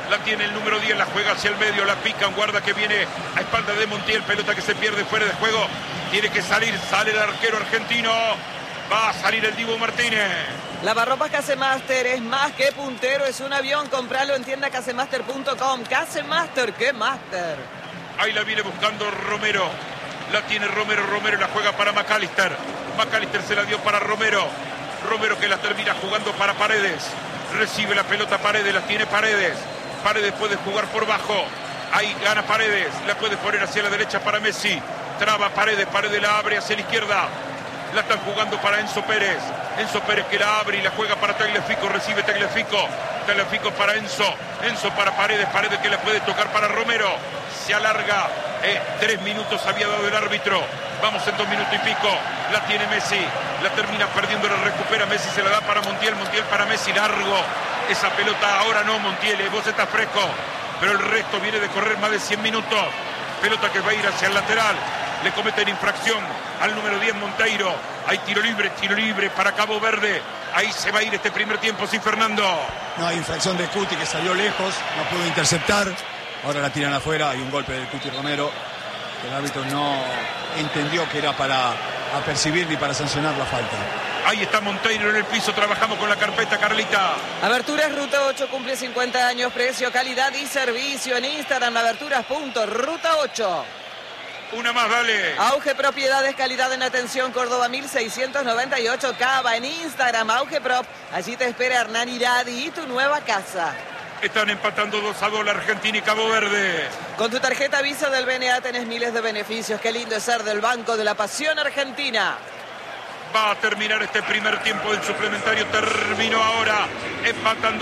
La tiene el número 10, la juega hacia el medio, la pican, guarda que viene a espalda de Montiel, pelota que se pierde fuera de juego. Tiene que salir, sale el arquero argentino. Va a salir el Dibu Martínez. Lavarropas Casemaster es más que puntero, es un avión. Compralo en tienda casemaster.com. Casemaster, ¿qué master? Ahí la viene buscando Romero. La tiene Romero, la juega para McAllister. McAllister se la dio para Romero. Romero que la termina jugando para Paredes. Recibe la pelota Paredes, la tiene Paredes. Paredes puede jugar por bajo. Ahí gana Paredes. La puede poner hacia la derecha para Messi. Traba Paredes, Paredes la abre hacia la izquierda. La están jugando para Enzo Pérez. Enzo Pérez que la abre y la juega para Tagliafico. Recibe Tagliafico. Tagliafico para Enzo. Enzo para Paredes. Paredes que la puede tocar para Romero. Se alarga. 3 minutos había dado el árbitro. Vamos en 2 minutos y pico. La tiene Messi. La termina perdiendo. La recupera Messi. Se la da para Montiel. Montiel para Messi. Largo. Esa pelota ahora no, Montiel. Vos estás fresco. Pero el resto viene de correr más de 100 minutos. Pelota que va a ir hacia el lateral. Le cometen infracción al número 10 Monteiro. Hay tiro libre para Cabo Verde. Ahí se va a ir este primer tiempo, sí, Fernando. No, hay infracción de Cuti que salió lejos, no pudo interceptar. Ahora la tiran afuera, hay un golpe del Cuti Romero. El árbitro no entendió que era para apercibir ni para sancionar la falta. Ahí está Monteiro en el piso, trabajamos con la carpeta, Carlita. Aberturas Ruta 8 cumple 50 años, precio, calidad y servicio en Instagram, aberturas.ruta8. Una más, dale. Auge Propiedades, calidad en atención, Córdoba 1698, Cava, en Instagram, Auge Prop. Allí te espera Hernán Iradi y tu nueva casa. Están empatando 2-2 la Argentina y Cabo Verde. Con tu tarjeta Visa del BNA tenés miles de beneficios. Qué lindo es ser del Banco de la Pasión Argentina. Va a terminar este primer tiempo del suplementario. Terminó ahora. Empatan 2-2.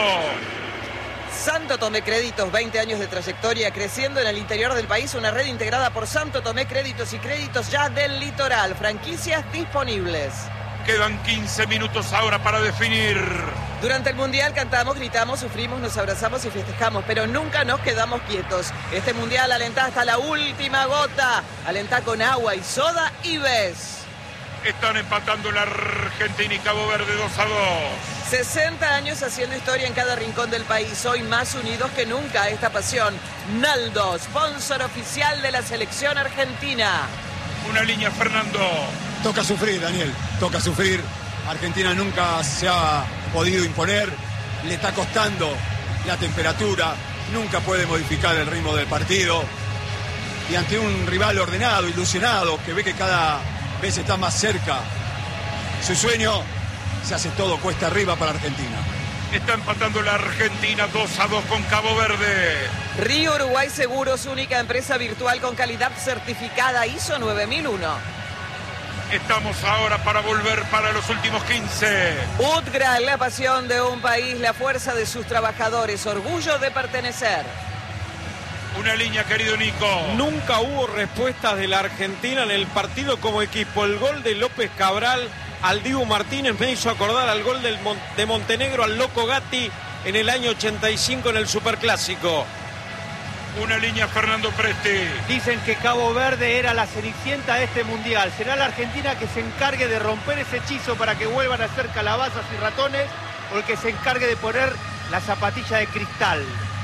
Santo Tomé Créditos, 20 años de trayectoria creciendo en el interior del país. Una red integrada por Santo Tomé Créditos y Créditos Ya del Litoral. Franquicias disponibles. Quedan 15 minutos ahora para definir. Durante el Mundial cantamos, gritamos, sufrimos, nos abrazamos y festejamos, pero nunca nos quedamos quietos. Este Mundial alentá hasta la última gota. Alentá con agua y soda y ves. Están empatando la Argentina y Cabo Verde 2-2. 60 años haciendo historia en cada rincón del país. Hoy más unidos que nunca a esta pasión. Naldo, sponsor oficial de la selección argentina. Una línea, Fernando. Toca sufrir, Daniel, toca sufrir. Argentina nunca se ha podido imponer. Le está costando la temperatura. Nunca puede modificar el ritmo del partido. Y ante un rival ordenado, ilusionado, que ve que cada vez está más cerca su sueño, se hace todo cuesta arriba para Argentina. Está empatando la Argentina 2-2 con Cabo Verde. Río Uruguay Seguros, única empresa virtual con calidad certificada ISO 9001. Estamos ahora para volver para los últimos 15. UTGRA, la pasión de un país, la fuerza de sus trabajadores, orgullo de pertenecer. Una línea, querido Nico. Nunca hubo respuestas de la Argentina en el partido como equipo. El gol de López Cabral al Dibu Martínez me hizo acordar al gol de Montenegro al Loco Gatti en el año 85 en el Superclásico. Una línea, Fernando Presti. Dicen que Cabo Verde era la cenicienta de este mundial. ¿Será la Argentina que se encargue de romper ese hechizo para que vuelvan a ser calabazas y ratones, o el que se encargue de poner la zapatilla de cristal?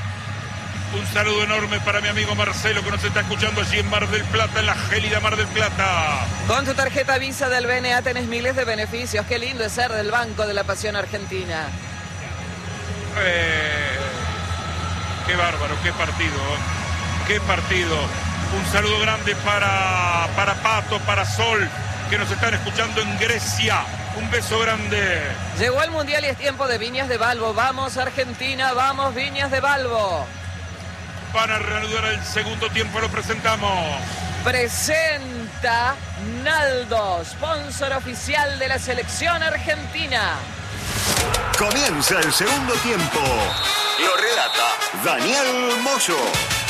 Un saludo enorme para mi amigo Marcelo, que nos está escuchando allí en Mar del Plata, en la gélida Mar del Plata. Con tu tarjeta Visa del BNA tenés miles de beneficios. Qué lindo es ser del Banco de la Pasión Argentina. Qué bárbaro, qué partido. Qué partido. Un saludo grande para Pato, para Sol, que nos están escuchando en Grecia. Un beso grande. Llegó el Mundial y es tiempo de Viñas de Balbo. Vamos Argentina, vamos Viñas de Balbo. Van a reanudar el segundo tiempo, lo presentamos. Presenta Naldo, sponsor oficial de la selección argentina. Comienza el segundo tiempo. Lo relata Daniel Moyo.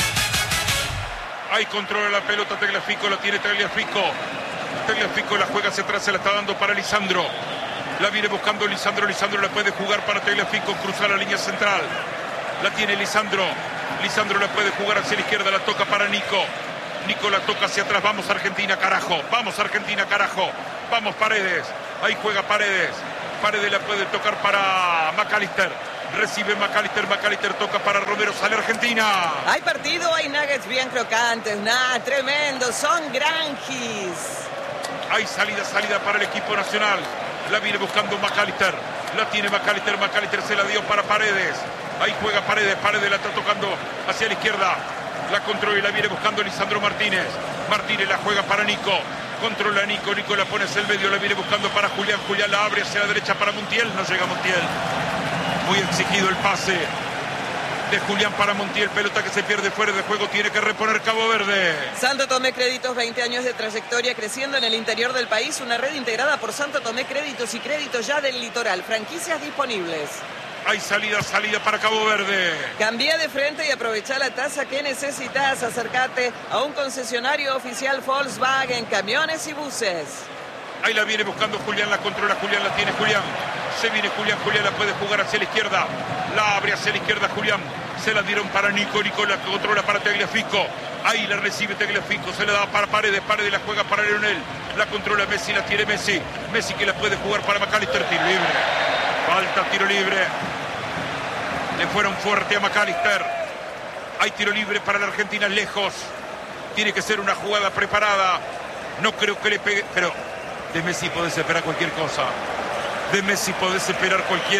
Ahí controla la pelota Tagliafico, la tiene Tagliafico. Tagliafico la juega hacia atrás, se la está dando para Lisandro. La viene buscando Lisandro, Lisandro la puede jugar para Tagliafico, cruzar la línea central. La tiene Lisandro. Lisandro la puede jugar hacia la izquierda, la toca para Nico. Nico la toca hacia atrás. Vamos Argentina, carajo. Vamos Argentina, carajo. Vamos Paredes. Ahí juega Paredes. Paredes la puede tocar para McAllister. Recibe McAllister, McAllister toca para Romero, sale Argentina. Hay partido, hay nuggets bien crocantes, tremendo, son granjis. Hay salida para el equipo nacional. La viene buscando McAllister. La tiene McAllister, McAllister se la dio para Paredes. Ahí juega Paredes, Paredes la está tocando hacia la izquierda. La controla y la viene buscando Lisandro Martínez. Martínez la juega para Nico. Controla a Nico, Nico la pone hacia el medio, la viene buscando para Julián. Julián la abre hacia la derecha para Montiel. No llega Montiel. Muy exigido el pase de Julián para Montiel. Pelota que se pierde fuera de juego. Tiene que reponer Cabo Verde. Santo Tomé Créditos, 20 años de trayectoria creciendo en el interior del país. Una red integrada por Santo Tomé Créditos y Créditos ya del litoral. Franquicias disponibles. Hay salida para Cabo Verde. Cambia de frente y aprovecha la tasa que necesitas. Acércate a un concesionario oficial Volkswagen, camiones y buses. Ahí la viene buscando Julián, la controla Julián, la tiene Julián. Se viene Julián, Julián la puede jugar hacia la izquierda. La abre hacia la izquierda Julián. Se la dieron para Nico, Nico la controla para Tagliafico. Ahí la recibe Tagliafico, se la da para Paredes, Paredes la juega para Leonel. La controla Messi, la tiene Messi. Messi que la puede jugar para McAllister, tiro libre. Falta, tiro libre. Le fueron fuerte a McAllister. Hay tiro libre para la Argentina lejos. Tiene que ser una jugada preparada. No creo que le pegue, pero de Messi podés esperar cualquier cosa. De Messi podés esperar cualquier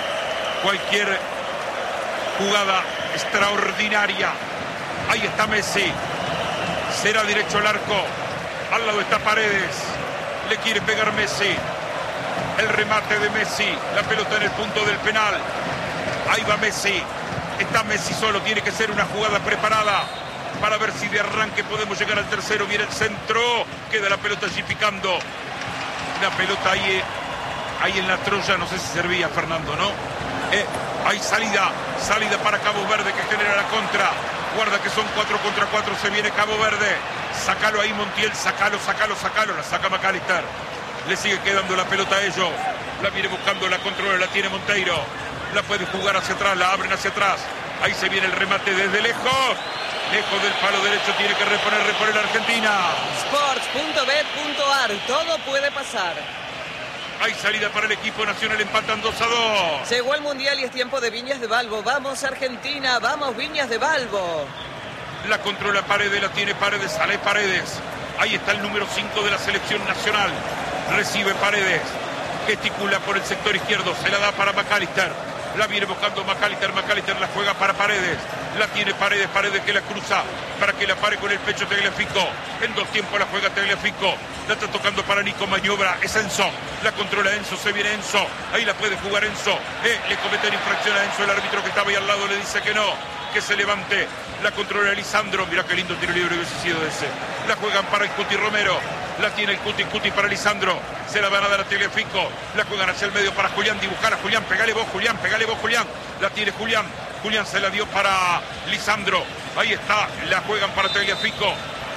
jugada extraordinaria. Ahí está Messi. Será derecho al arco. Al lado está Paredes. Le quiere pegar Messi. El remate de Messi. La pelota en el punto del penal. Ahí va Messi. Está Messi solo. Tiene que ser una jugada preparada para ver si de arranque podemos llegar al tercero. Viene el centro. Queda la pelota allí picando. La pelota ahí en la Troya. No sé si servía, Fernando, ¿no? Hay salida para Cabo Verde que genera la contra. Guarda que son 4 contra 4. Se viene Cabo Verde. Sácalo ahí, Montiel. Sácalo. La saca McAllister. Le sigue quedando la pelota a ellos. La viene buscando, la controla, la tiene Monteiro. La puede jugar hacia atrás, la abren hacia atrás. Ahí se viene el remate desde lejos. Lejos del palo derecho, tiene que reponer Argentina. Sports.bet.ar, todo puede pasar. Hay salida para el equipo nacional, empatan 2-2. Llegó el Mundial y es tiempo de Viñas de Balbo. Vamos Argentina, vamos Viñas de Balbo. La controla Paredes, la tiene Paredes, sale Paredes. Ahí está el número 5 de la selección nacional. Recibe Paredes. Gesticula por el sector izquierdo, se la da para McAllister. La viene buscando McAllister, McAllister la juega para Paredes. La tiene Paredes, Paredes que la cruza para que la pare con el pecho Tagliafico. En 2 tiempos la juega Tagliafico. La está tocando para Nico, maniobra, es Enzo. La controla Enzo, se viene Enzo. Ahí la puede jugar Enzo. Le cometen infracción a Enzo, el árbitro que estaba ahí al lado le dice que no. Que se levante. La controla Lisandro. Mirá qué lindo tiro libre hubiese sido ese. La juegan para el Cuti Romero. La tiene el Cuti para Lisandro. Se la van a dar a Tagliafico. La juegan hacia el medio para Julián. Dibujar a Julián. Pegale vos, Julián. La tiene Julián. Julián se la dio para Lisandro. Ahí está. La juegan para Tagliafico.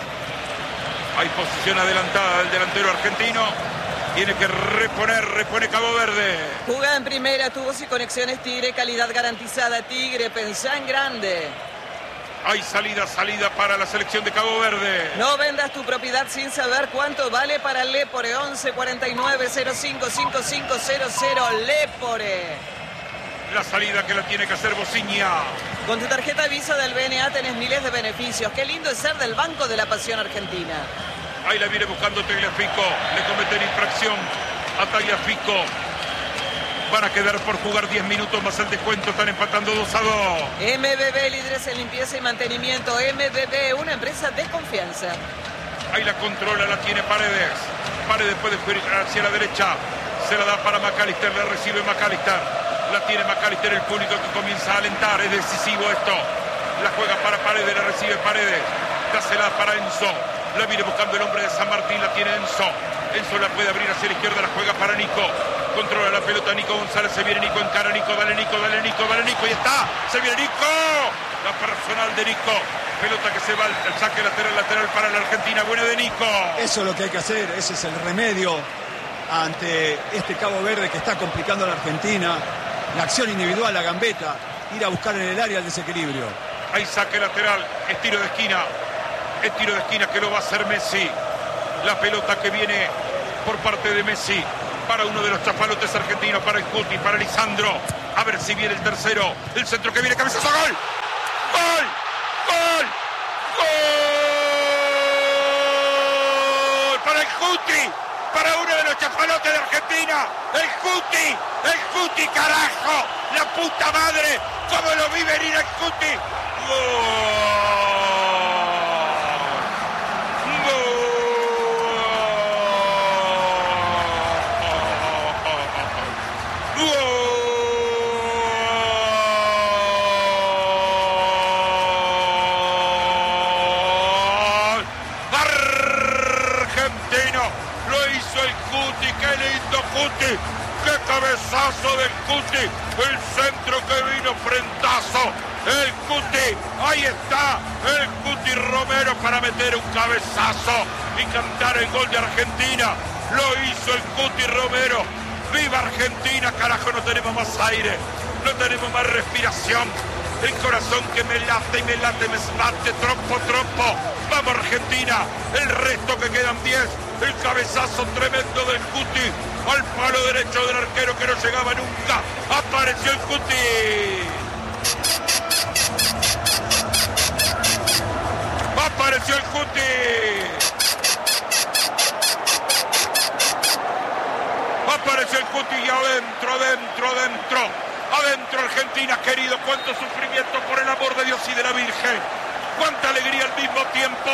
Hay posición adelantada del delantero argentino. Tiene que repone Cabo Verde. Jugada en primera, tubos y conexiones Tigre, calidad garantizada Tigre, pensá en grande. Hay salida para la selección de Cabo Verde. No vendas tu propiedad sin saber cuánto vale para Lepore. 11 49 05 5500 Lepore. La salida que la tiene que hacer Bociña. Con tu tarjeta Visa del BNA tenés miles de beneficios. Qué lindo es ser del Banco de la Pasión Argentina. Ahí la viene buscando Tagliafico. Le cometen infracción a Tagliafico. Van a quedar por jugar 10 minutos más el descuento. Están empatando 2-2. MBB, líderes en limpieza y mantenimiento. MBB, una empresa de confianza. Ahí la controla, la tiene Paredes. Paredes puede ir hacia la derecha. Se la da para McAllister, la recibe McAllister. La tiene McAllister, el público que comienza a alentar. Es decisivo esto. La juega para Paredes, la recibe Paredes. Dásela para Enzo. La viene buscando el hombre de San Martín, la tiene Enzo. Enzo la puede abrir hacia la izquierda, la juega para Nico. Controla la pelota Nico González, se viene Nico, encara Nico, dale Nico, y está, se viene Nico. La personal de Nico. Pelota que se va al saque lateral para la Argentina, buena de Nico. Eso es lo que hay que hacer, ese es el remedio ante este Cabo Verde que está complicando a la Argentina. La acción individual, la gambeta, ir a buscar en el área el desequilibrio. Ahí saque lateral, es tiro de esquina que lo va a hacer Messi. La pelota que viene por parte de Messi para uno de los chafalotes argentinos, para el Cuti, para Lisandro. A ver si viene el tercero. El centro que viene, cabezazo, gol. ¡Gol! ¡Gol! ¡Gol! Para el Cuti, para uno de los chafalotes de Argentina. El Cuti, carajo. La puta madre. ¿Cómo lo vi venir el Cuti? ¡Gol! Cuti, qué cabezazo del Cuti, el centro que vino, frentazo, el Cuti, ahí está, el Cuti Romero para meter un cabezazo y cantar el gol de Argentina, lo hizo el Cuti Romero. ¡Viva Argentina, carajo! No tenemos más aire, no tenemos más respiración, el corazón que me late y me late, me bate, trompo, vamos Argentina, el resto que quedan 10, el cabezazo tremendo del Cuti, al palo derecho del arquero que no llegaba nunca. Apareció el Cuti. Apareció el Cuti. Apareció el Cuti y adentro Argentina, querido. Cuánto sufrimiento, por el amor de Dios y de la Virgen. Cuánta alegría al mismo tiempo.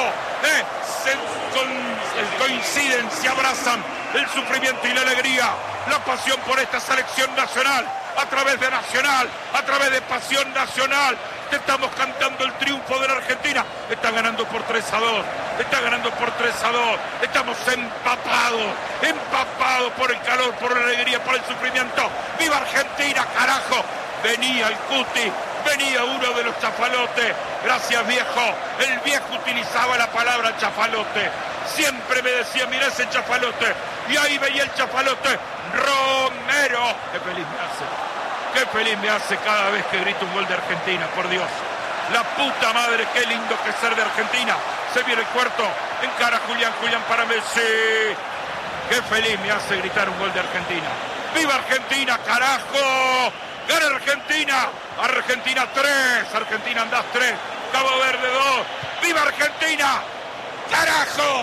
Coinciden, se abrazan el sufrimiento y la alegría, la pasión por esta selección nacional, a través de Nacional, a través de Pasión Nacional. Te estamos cantando el triunfo de la Argentina. Está ganando por 3-2. Está ganando por 3-2. Estamos empapados por el calor, por la alegría, por el sufrimiento. ¡Viva Argentina, carajo! Venía el Cuti, venía uno de los chafalotes. Gracias, viejo. El viejo utilizaba la palabra chafalote. Siempre me decía, mirá ese chafalote. Y ahí veía el chafalote. Romero. Qué feliz me hace. Qué feliz me hace cada vez que grito un gol de Argentina, por Dios. La puta madre, qué lindo que es ser de Argentina. Se viene el cuarto. Encara Julián para Messi. Qué feliz me hace gritar un gol de Argentina. ¡Viva Argentina, carajo! ¡Gana Argentina! Argentina 3. Argentina andás 3. Cabo Verde 2. ¡Viva Argentina! ¡Carajo!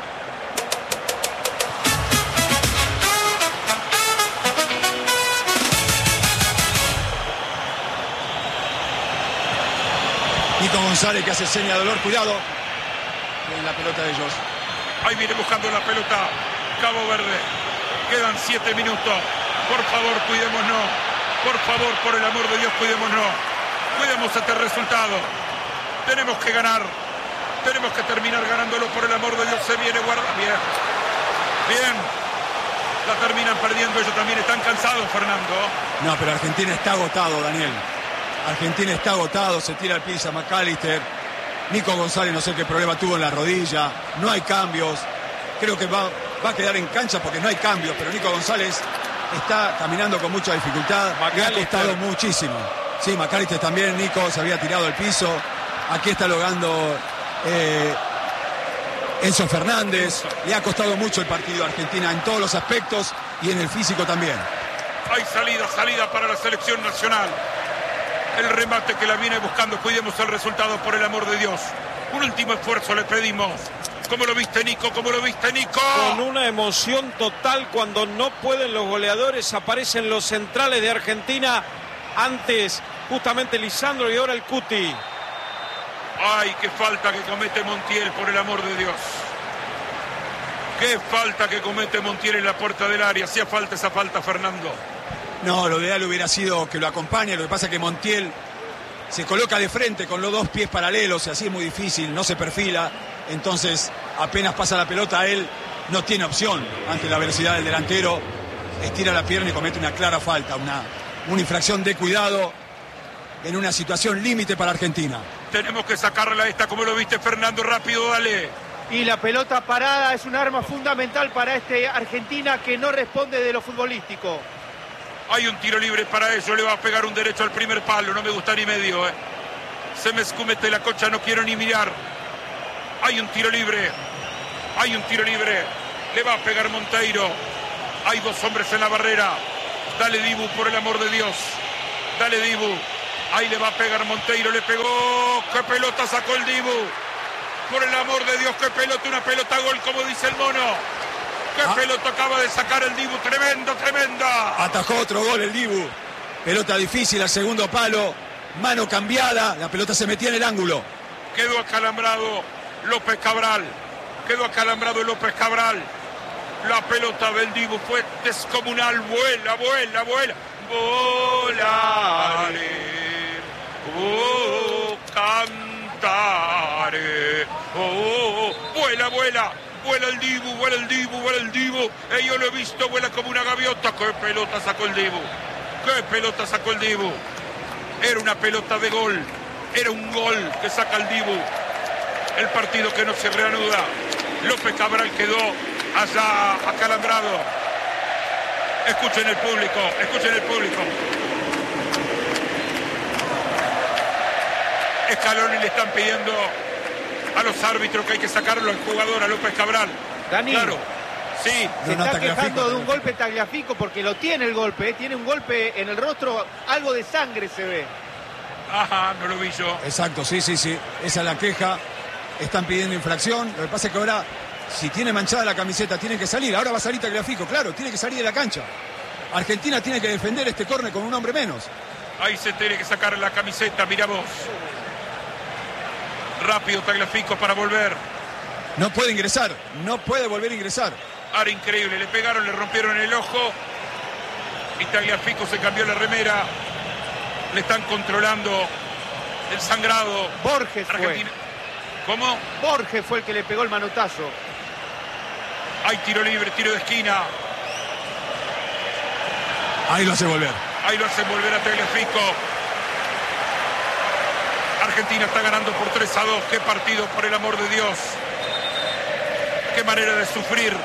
Nico González que hace seña de dolor, cuidado. En la pelota de ellos. Ahí viene buscando la pelota Cabo Verde. Quedan 7 minutos. Por favor, cuidémonos. Por favor, por el amor de Dios, cuidémonos. Cuidemos este resultado. Tenemos que ganar. Tenemos que terminar ganándolo, por el amor de Dios. Se viene, guarda. Bien. Bien. La terminan perdiendo. Ellos también están cansados, Fernando. No, pero Argentina está agotado, Daniel. Argentina está agotado. Se tira al piso a McAllister. Nico González no sé qué problema tuvo en la rodilla. No hay cambios. Creo que va a quedar en cancha porque no hay cambios. Pero Nico González está caminando con mucha dificultad. Le ha costado muchísimo. Sí, McAllister también. Nico se había tirado al piso. Aquí está logrando Enzo Fernández. Le ha costado mucho el partido a Argentina en todos los aspectos y en el físico también. Hay salida para la selección nacional. El remate que la viene buscando. Cuidemos el resultado, por el amor de Dios. Un último esfuerzo le pedimos. ¿Cómo lo viste, Nico? ¿Cómo lo viste, Nico? Con una emoción total. Cuando no pueden los goleadores, aparecen los centrales de Argentina. Antes justamente Lisandro y ahora el Cuti. Ay, qué falta que comete Montiel, por el amor de Dios. Qué falta que comete Montiel en la puerta del área. Hacía falta esa falta, Fernando. No, lo ideal hubiera sido que lo acompañe. Lo que pasa es que Montiel se coloca de frente con los dos pies paralelos y así es muy difícil, no se perfila. Entonces, apenas pasa la pelota, él no tiene opción ante la velocidad del delantero. Estira la pierna y comete una clara falta, una infracción de cuidado en una situación límite para Argentina. Tenemos que sacarla esta, como lo viste, Fernando, rápido, dale. Y la pelota parada es un arma fundamental para Argentina que no responde de lo futbolístico. Hay un tiro libre para ello, le va a pegar un derecho al primer palo, no me gusta ni medio. Se me escumete la concha, no quiero ni mirar. Hay un tiro libre, le va a pegar Monteiro. Hay 2 hombres en la barrera. Dale, Dibu, por el amor de Dios. Dale, Dibu. Ahí le va a pegar Monteiro. Le pegó. ¡Qué pelota sacó el Dibu! Por el amor de Dios, qué pelota. Una pelota gol, como dice el mono. ¡Qué pelota acaba de sacar el Dibu! Tremenda. Atajó otro gol el Dibu. Pelota difícil al segundo palo. Mano cambiada. La pelota se metía en el ángulo. Quedó acalambrado López Cabral. La pelota del Dibu fue descomunal. Vuela. Volare. Oh, cantare. Oh, vuela el Dibu. Yo lo he visto, vuela como una gaviota. ¡Qué pelota sacó el Dibu! Era una pelota de gol. Era un gol que saca el Dibu. El partido que no se reanuda. López Cabral quedó allá acalambrado. Escuchen el público. Scaloni le están pidiendo a los árbitros que hay que sacarlo al jugador, a López Cabral. Dani, claro, sí. Se está quejando de un golpe Tagliafico porque lo tiene el golpe, tiene un golpe en el rostro, algo de sangre se ve. Ajá, no lo vi yo. Exacto, sí. Esa es la queja. Están pidiendo infracción. Lo que pasa es que ahora, si tiene manchada la camiseta, tiene que salir. Ahora va a salir Tagliafico, claro, tiene que salir de la cancha. Argentina tiene que defender este córner con un hombre menos. Ahí se tiene que sacar la camiseta, mira vos. Rápido Tagliafico para volver. No puede ingresar, no puede volver a ingresar. Ahora increíble, le pegaron, le rompieron el ojo. Y Tagliafico se cambió la remera. Le están controlando el sangrado. Borges Argentina. fue. ¿Cómo? Borges fue el que le pegó el manotazo. Hay tiro libre, tiro de esquina. Ahí lo hace volver. Ahí lo hace volver a Tagliafico. Argentina está ganando por 3-2. Qué partido, por el amor de Dios. Qué manera de sufrir.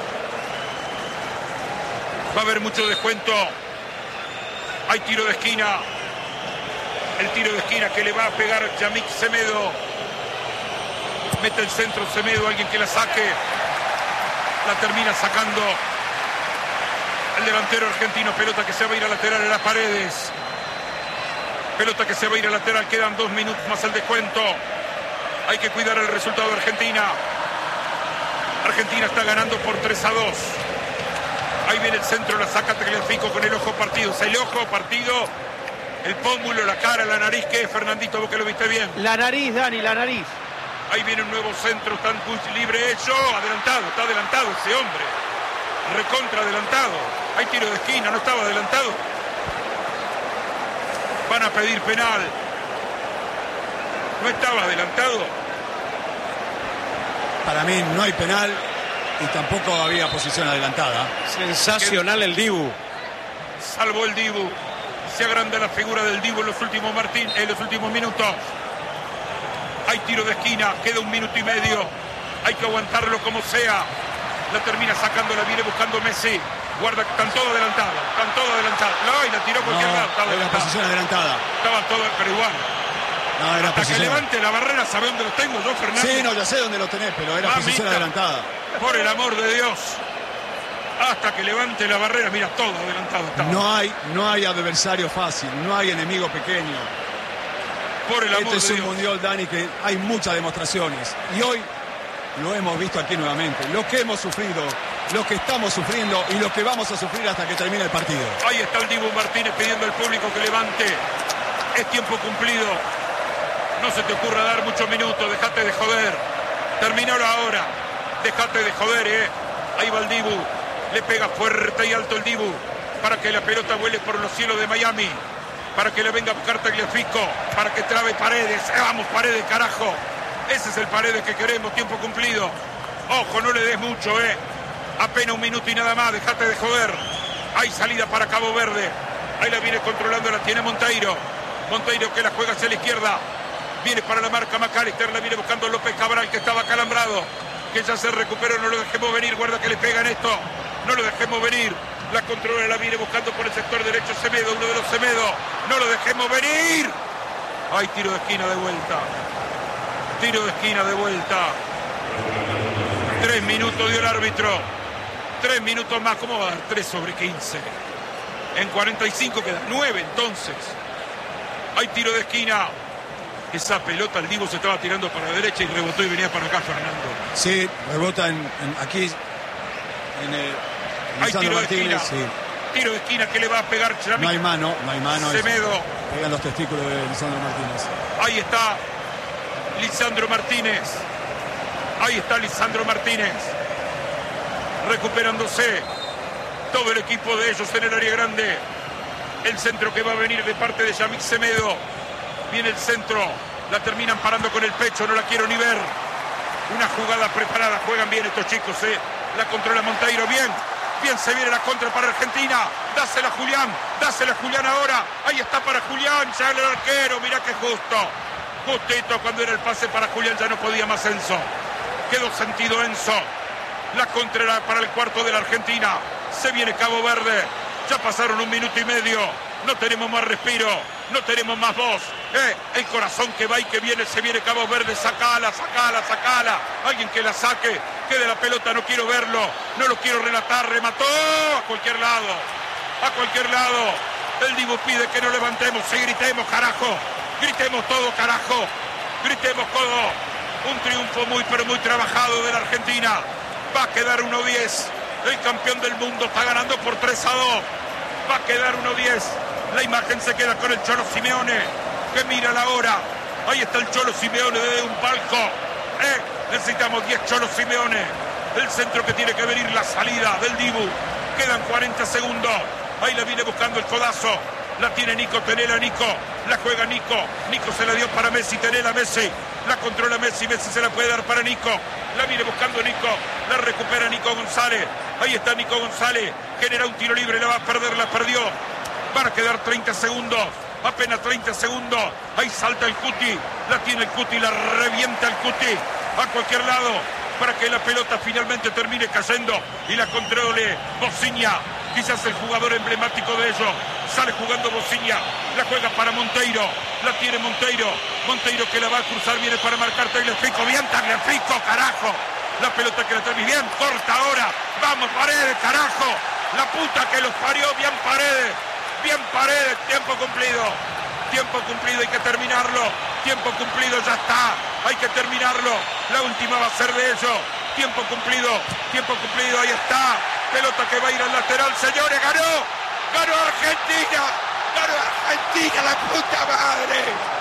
Va a haber mucho descuento. Hay tiro de esquina. El tiro de esquina que le va a pegar Yamik Semedo. Mete el centro Semedo, alguien que la saque. La termina sacando el delantero argentino. Pelota que se va a ir a lateral en las Paredes. Pelota que se va a ir a lateral. Quedan 2 minutos más el descuento. Hay que cuidar el resultado de Argentina. Argentina está ganando por 3-2. Ahí viene el centro, la saca Tagliafico con el ojo partido. El ojo partido, el pómulo, la cara, la nariz. ¿Qué es, Fernandito? Vos que lo viste bien. La nariz, Dani, la nariz. Ahí viene un nuevo centro, está libre hecho. Está adelantado ese hombre. Recontra adelantado. Hay tiro de esquina, no estaba adelantado. Van a pedir penal. No estaba adelantado. Para mí no hay penal y tampoco había posición adelantada. Sensacional el Dibu. Salvó el Dibu. Se agranda la figura del Dibu en los últimos minutos. Hay tiro de esquina, queda 1 minuto y medio. Hay que aguantarlo como sea. La termina sacando, la viene buscando Messi. Guarda, están todos adelantados. No, y la tiró cualquier lado. Era posición adelantada. Estaba todo, pero igual. No, era hasta posición. Que levante la barrera, ¿sabe dónde lo tengo yo, Fernando? Sí, no, ya sé dónde lo tenés, pero era posición adelantada. Por el amor de Dios. Hasta que levante la barrera, mira, todo adelantado estaba. No hay adversario fácil, no hay enemigo pequeño. Por el amor de Dios. Este es un mundial, Dani, que hay muchas demostraciones. Y hoy lo hemos visto aquí nuevamente. Lo que hemos sufrido, lo que estamos sufriendo y lo que vamos a sufrir hasta que termine el partido. Ahí está el Dibu Martínez pidiendo al público que levante. Es tiempo cumplido. No se te ocurra dar muchos minutos. Dejate de joder. Terminalo ahora. Dejate de joder, Ahí va el Dibu. Le pega fuerte y alto el Dibu. Para que la pelota vuele por los cielos de Miami. Para que le venga a buscar Tagliafico. Para que trabe Paredes. Vamos, Paredes, carajo. Ese es el Paredes que queremos. Tiempo cumplido. Ojo, no le des mucho, Apenas 1 minuto y nada más. Dejate de joder. Hay salida para Cabo Verde. Ahí la viene controlando. La tiene Monteiro. Monteiro que la juega hacia la izquierda. Viene para la marca McAllister. La viene buscando López Cabral, que estaba acalambrado. Que ya se recuperó. No lo dejemos venir. Guarda que le pegan esto. No lo dejemos venir. La controla, la viene buscando por el sector derecho Semedo. Uno de los Semedo. No lo dejemos venir. Hay tiro de esquina de vuelta. Tiro de esquina de vuelta. 3 minutos dio el árbitro. 3 minutos más. ¿Cómo va a dar 3 sobre 15? En 45 queda 9 entonces. Hay tiro de esquina. Esa pelota, el Dibu se estaba tirando para la derecha y rebotó y venía para acá Fernando. Sí, rebota aquí en el Hay Lisandro tiro de Martínez. esquina. Sí. Tiro de esquina que le va a pegar Chlamik. No hay mano. Semedo. Pegan los testículos de Lisandro Martínez. Ahí está Lisandro Martínez. Ahí está Lisandro Martínez. Recuperándose todo el equipo de ellos en el área grande. El centro que va a venir de parte de Yamik Semedo. Viene el centro. La terminan parando con el pecho. No la quiero ni ver. Una jugada preparada. Juegan bien estos chicos. La controla Monteiro. Bien. Bien se viene la contra para Argentina. Dásela Julián. Dásela Julián ahora. Ahí está para Julián. Ya el arquero. Mirá qué justo. Justito cuando era el pase para Julián. Ya no podía más Enzo. Quedó sentido Enzo. La contra era para el cuarto de la Argentina. Se viene Cabo Verde. Ya pasaron 1 minuto y medio. No tenemos más respiro. No tenemos más voz. El corazón que va y que viene. Se viene Cabo Verde. Sacala, sacala, sacala. Alguien que la saque. Quede la pelota. No quiero verlo. No lo quiero relatar. Remató a cualquier lado. A cualquier lado. El Dibu pide que no levantemos. Sí, gritemos, carajo. Gritemos todo, carajo. Gritemos todo. Un triunfo muy, pero muy trabajado de la Argentina. Va a quedar 1-10. El campeón del mundo está ganando por 3-2. Va a quedar 1-10. La imagen se queda con el Cholo Simeone, que mira la hora. Ahí está el Cholo Simeone desde un palco. Necesitamos 10 Cholo Simeone. El centro que tiene que venir, la salida del Dibu. Quedan 40 segundos. Ahí la viene buscando el codazo. La tiene Nico, Tenela, Nico. La juega Nico. Nico se la dio para Messi, Tenela, Messi. La controla Messi, Messi se la puede dar para Nico. La viene buscando Nico. La recupera Nico González. Ahí está Nico González. Genera un tiro libre, la va a perder, la perdió. Van a quedar 30 segundos. Apenas 30 segundos. Ahí salta el Cuti. La tiene el Cuti, la revienta el Cuti. A cualquier lado. Para que la pelota finalmente termine cayendo. Y la controle Bociña. Quizás el jugador emblemático de ellos. Sale jugando Bociña. La juega para Monteiro. La tiene Monteiro. Monteiro que la va a cruzar. Viene para marcar Tagliafico. Bien Tagliafico, carajo. La pelota que la termina. Bien, corta ahora. Vamos, Paredes, carajo. La puta que los parió. Bien Paredes. Bien Paredes. Tiempo cumplido. Tiempo cumplido. Hay que terminarlo. Tiempo cumplido. Ya está. Hay que terminarlo. La última va a ser de ellos. Tiempo cumplido. Tiempo cumplido. Ahí está. Pelota que va a ir al lateral. Señores, ganó. Ganó Argentina. Ganó Argentina, la puta madre.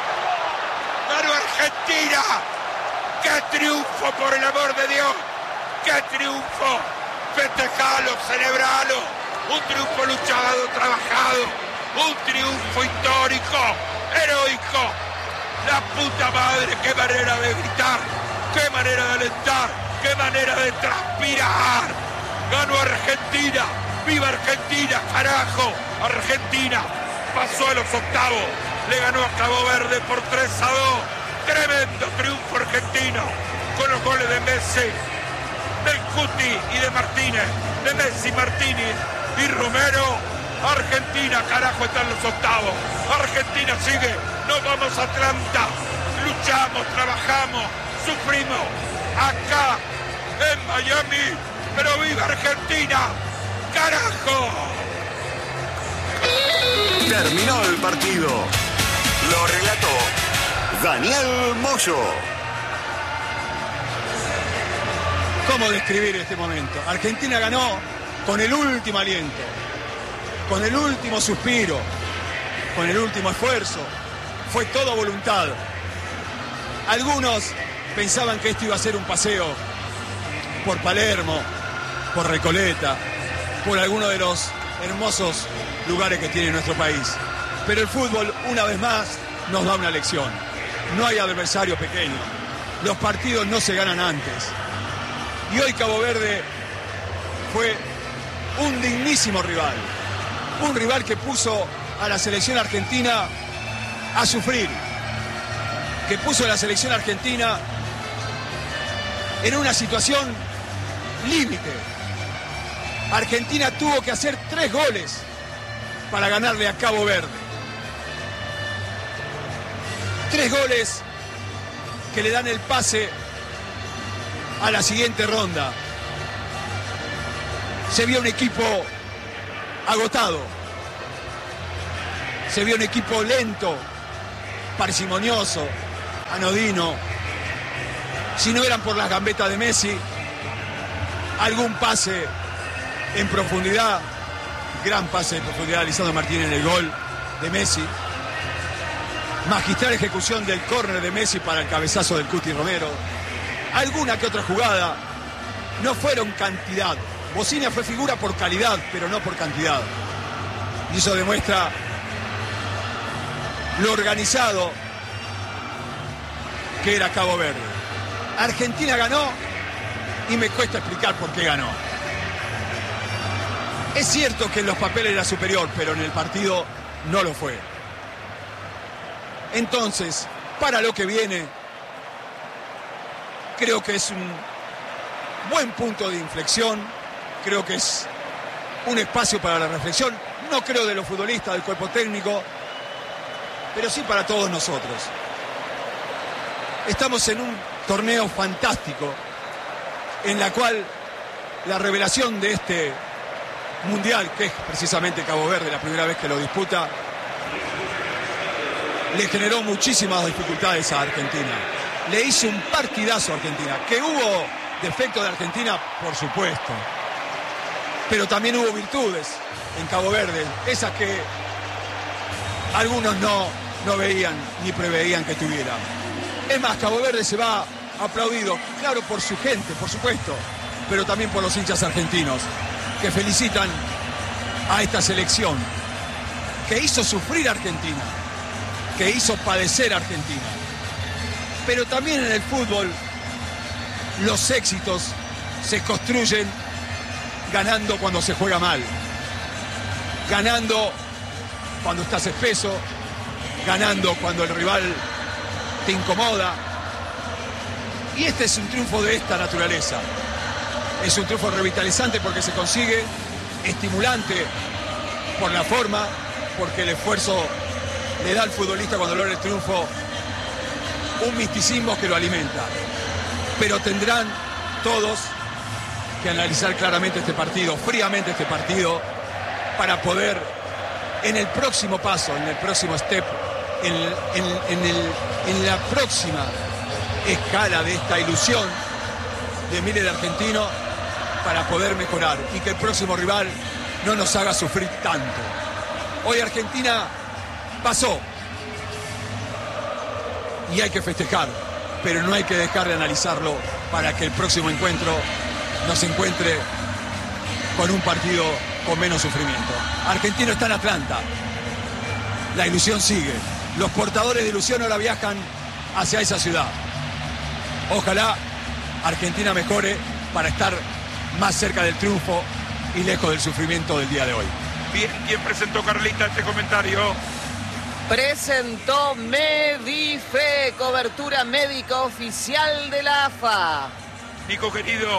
Ganó Argentina. ¡Qué triunfo, por el amor de Dios! ¡Qué triunfo! Festejalo, celebralo. Un triunfo luchado, trabajado. Un triunfo histórico, heroico. La puta madre, qué manera de gritar. Qué manera de alentar. Qué manera de transpirar. Ganó Argentina. ¡Viva Argentina, carajo! Argentina pasó a los octavos. Le ganó a Cabo Verde por 3-2. Tremendo triunfo argentino. Con los goles de Messi, del Cuti y de Martínez. De Messi, Martínez y Romero. Argentina, carajo, está en los octavos. Argentina sigue. Nos vamos a Atlanta. Luchamos, trabajamos, sufrimos. Acá, en Miami. Pero viva Argentina. ¡Carajo! Terminó el partido. Lo relató Daniel Moyo. ¿Cómo describir este momento? Argentina ganó con el último aliento, con el último suspiro, con el último esfuerzo. Fue todo voluntad. Algunos pensaban que esto iba a ser un paseo por Palermo, por Recoleta, por alguno de los hermosos lugares que tiene nuestro país. Pero el fútbol, una vez más, nos da una lección. No hay adversario pequeño. Los partidos no se ganan antes. Y hoy Cabo Verde fue un dignísimo rival. Un rival que puso a la selección argentina a sufrir. Que puso a la selección argentina en una situación límite. Argentina tuvo que hacer 3 goles para ganarle a Cabo Verde. 3 goles que le dan el pase a la siguiente ronda. Se vio un equipo agotado. Se vio un equipo lento, parsimonioso, anodino. Si no eran por las gambetas de Messi, algún pase en profundidad, gran pase en profundidad de Lisandro Martínez en el gol de Messi. Magistral ejecución del córner de Messi para el cabezazo del Cuti Romero. Alguna que otra jugada, no fueron cantidad. Bocina fue figura por calidad, pero no por cantidad. Y eso demuestra lo organizado que era Cabo Verde. Argentina ganó y me cuesta explicar por qué ganó. Es cierto que en los papeles era superior, pero en el partido no lo fue. Entonces, para lo que viene, creo que es un buen punto de inflexión, creo que es un espacio para la reflexión, no creo de los futbolistas, del cuerpo técnico, pero sí para todos nosotros. Estamos en un torneo fantástico, en la cual la revelación de este mundial, que es precisamente Cabo Verde, la primera vez que lo disputa, le generó muchísimas dificultades a Argentina. Le hizo un partidazo a Argentina. Que hubo defectos de Argentina, por supuesto. Pero también hubo virtudes en Cabo Verde, esas que algunos no veían ni preveían que tuviera. Es más, Cabo Verde se va aplaudido, claro, por su gente, por supuesto, pero también por los hinchas argentinos, que felicitan a esta selección, que hizo sufrir a Argentina, que hizo padecer a Argentina. Pero también en el fútbol los éxitos se construyen ganando cuando se juega mal, ganando cuando estás espeso, ganando cuando el rival te incomoda. Y este es un triunfo de esta naturaleza. Es un triunfo revitalizante porque se consigue, estimulante por la forma, porque el esfuerzo le da al futbolista cuando logra el triunfo un misticismo que lo alimenta. Pero tendrán todos que analizar claramente este partido, fríamente este partido, para poder en el próximo paso, en el próximo step, en la próxima escala de esta ilusión de miles de argentinos, para poder mejorar y que el próximo rival no nos haga sufrir tanto. Hoy Argentina pasó y hay que festejar, pero no hay que dejar de analizarlo para que el próximo encuentro nos encuentre con un partido con menos sufrimiento. Argentino está en Atlanta, la ilusión sigue, los portadores de ilusión ahora viajan hacia esa ciudad. Ojalá Argentina mejore para estar más cerca del triunfo y lejos del sufrimiento del día de hoy. Bien, ¿quién presentó, Carlita, este comentario? Presentó Medife, cobertura médica oficial de la AFA. Nico, querido.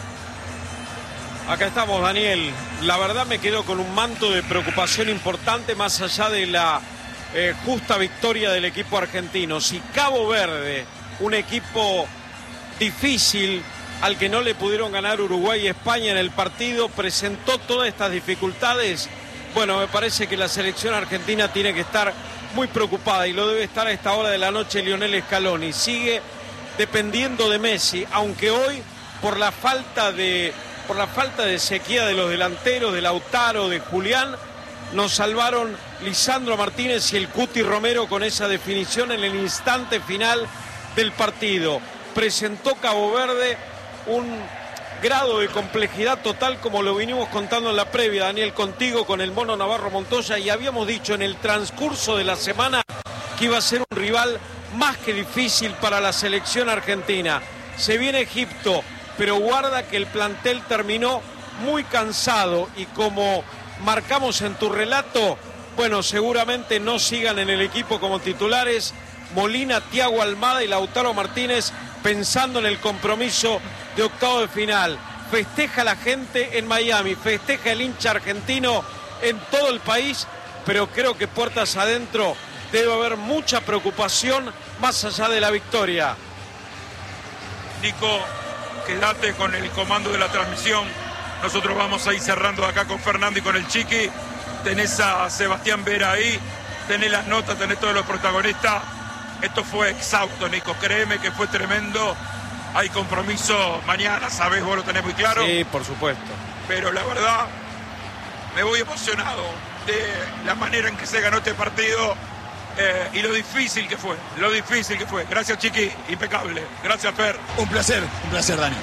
Acá estamos, Daniel. La verdad me quedo con un manto de preocupación importante más allá de la justa victoria del equipo argentino. Si Cabo Verde, un equipo difícil al que no le pudieron ganar Uruguay y España en el partido, presentó todas estas dificultades, bueno, me parece que la selección argentina tiene que estar muy preocupada y lo debe estar a esta hora de la noche Lionel Scaloni. Sigue dependiendo de Messi, aunque hoy por la falta de sequía de los delanteros, de Lautaro, de Julián, nos salvaron Lisandro Martínez y el Cuti Romero con esa definición en el instante final del partido. Presentó Cabo Verde un grado de complejidad total, como lo vinimos contando en la previa, Daniel, contigo, con el Mono Navarro Montoya, y habíamos dicho en el transcurso de la semana que iba a ser un rival más que difícil para la selección argentina. Se viene Egipto, pero guarda que el plantel terminó muy cansado y como marcamos en tu relato, bueno, seguramente no sigan en el equipo como titulares Molina, Thiago Almada y Lautaro Martínez, pensando en el compromiso de octavo de final. Festeja la gente en Miami, festeja el hincha argentino en todo el país, pero creo que puertas adentro debe haber mucha preocupación más allá de la victoria. Nico, quédate con el comando de la transmisión. Nosotros vamos a ir cerrando acá con Fernando y con el Chiqui. Tenés a Sebastián Vera ahí, tenés las notas, tenés todos los protagonistas. Esto fue exhausto, Nico, créeme que fue tremendo. Hay compromiso mañana, sabés, vos lo tenés muy claro. Sí, por supuesto. Pero la verdad, me voy emocionado de la manera en que se ganó este partido y lo difícil que fue, Gracias, Chiqui, impecable. Gracias, Fer. Un placer, Dani.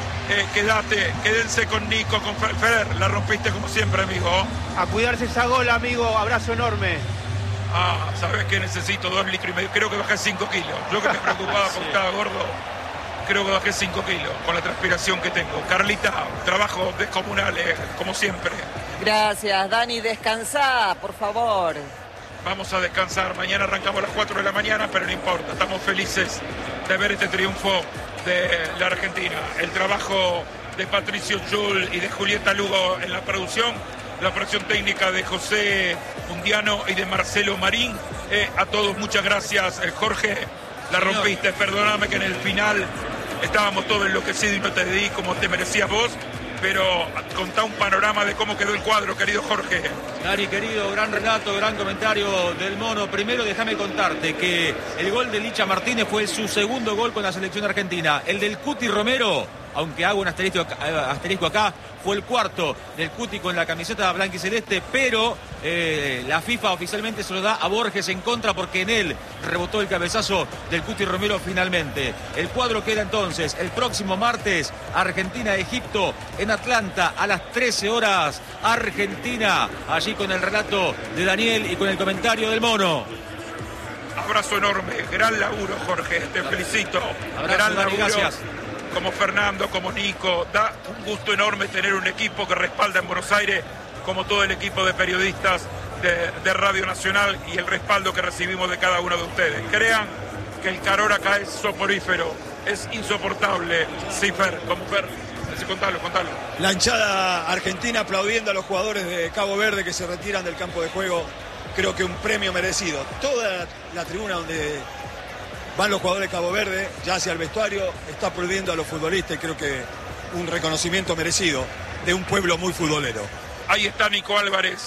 Quédense con Nico, con Fer, la rompiste como siempre, amigo. A cuidarse esa gol, amigo, abrazo enorme. Sabes que necesito 2,5 litros, creo que bajé 5 kilos. Yo que me preocupaba porque estaba gordo, creo que bajé 5 kilos con la transpiración que tengo. Carlita, trabajo descomunal, como siempre. Gracias, Dani, descansá, por favor. Vamos a descansar, mañana arrancamos a las 4 de la mañana, pero no importa, estamos felices de ver este triunfo de la Argentina. El trabajo de Patricio Yul y de Julieta Lugo en la producción técnica de José Mundiano y de Marcelo Marín. A todos muchas gracias. Jorge, la rompiste, perdóname que en el final estábamos todos enloquecidos y no te di como te merecías vos, pero contá un panorama de cómo quedó el cuadro, querido Jorge. Gary, querido, gran relato, gran comentario del Mono. Primero déjame contarte que el gol de Licha Martínez fue su segundo gol con la selección argentina. El del Cuti Romero, aunque hago un asterisco acá, fue el cuarto del Cuti con la camiseta blanquiceleste, pero la FIFA oficialmente se lo da a Borges en contra porque en él rebotó el cabezazo del Cuti Romero finalmente. El cuadro queda entonces el próximo martes, Argentina-Egipto en Atlanta a las 13 horas. Argentina, allí con el relato de Daniel y con el comentario del Mono. Abrazo enorme, gran laburo, Jorge, te felicito. Abrazo, gran Dani, laburo. gracias. Como Fernando, como Nico, da un gusto enorme tener un equipo que respalda en Buenos Aires, como todo el equipo de periodistas de Radio Nacional y el respaldo que recibimos de cada uno de ustedes. Crean que el calor acá es soporífero, es insoportable. Sí, Fer, como Fer. Contalo. La hinchada argentina aplaudiendo a los jugadores de Cabo Verde que se retiran del campo de juego. Creo que un premio merecido. Toda la tribuna donde van los jugadores de Cabo Verde, ya hacia el vestuario, está aplaudiendo a los futbolistas y creo que un reconocimiento merecido de un pueblo muy futbolero. Ahí está Nico Álvarez,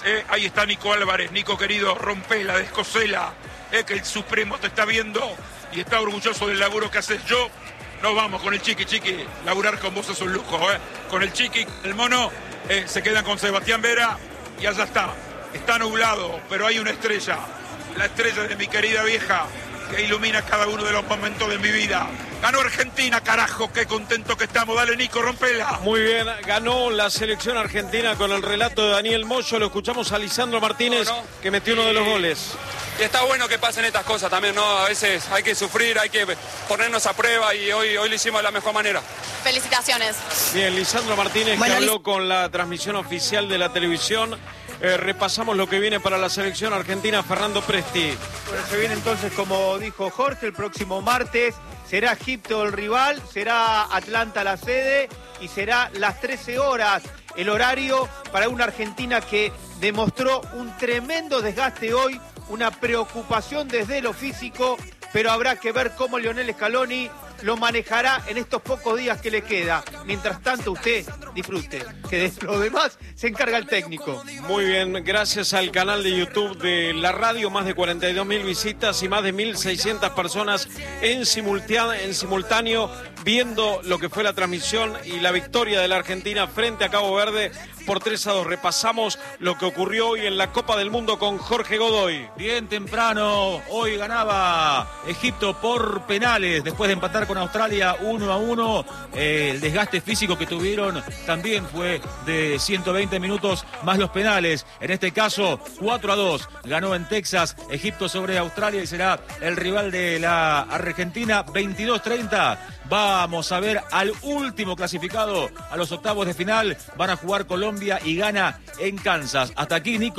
Nico querido, rompela, descosela, que el Supremo te está viendo y está orgulloso del laburo que haces. Yo, nos vamos con el Chiqui, laburar con vos es un lujo, con el Chiqui, el Mono, se quedan con Sebastián Vera y allá está nublado, pero hay una estrella, la estrella de mi querida vieja, que ilumina cada uno de los momentos de mi vida. Ganó Argentina, carajo, qué contento que estamos. Dale, Nico, rompela. Muy bien, ganó la selección argentina con el relato de Daniel Moyo. Lo escuchamos a Lisandro Martínez, que metió uno de los goles. Y está bueno que pasen estas cosas también, ¿no? A veces hay que sufrir, hay que ponernos a prueba y hoy lo hicimos de la mejor manera. Felicitaciones. Bien, Lisandro Martínez, que habló con la transmisión oficial de la televisión. Repasamos lo que viene para la selección argentina. Fernando Presti. Bueno, se viene entonces, como dijo Jorge, el próximo martes. Será Egipto el rival, será Atlanta la sede y será las 13 horas el horario para una Argentina que demostró un tremendo desgaste hoy, una preocupación desde lo físico, pero habrá que ver cómo Lionel Scaloni lo manejará en estos pocos días que le queda. Mientras tanto, usted disfrute, que de lo demás se encarga el técnico. Muy bien, gracias al canal de YouTube de la radio, más de 42.000 visitas y más de 1.600 personas en simultáneo viendo lo que fue la transmisión y la victoria de la Argentina frente a Cabo Verde por 3-2. Repasamos lo que ocurrió hoy en la Copa del Mundo con Jorge Godoy. Bien temprano, hoy ganaba Egipto por penales, después de empatar con Australia 1-1. El desgaste físico que tuvieron también fue de 120 minutos más los penales. En este caso, 4-2. Ganó en Texas Egipto sobre Australia y será el rival de la Argentina. 22-30. Vamos a ver al último clasificado a los octavos de final. Van a jugar Colombia y Ghana en Kansas. Hasta aquí, Nico,